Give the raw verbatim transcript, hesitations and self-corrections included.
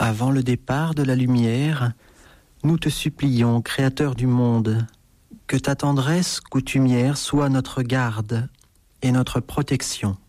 Avant le départ de la lumière, nous te supplions, Créateur du monde, que ta tendresse coutumière soit notre garde et notre protection.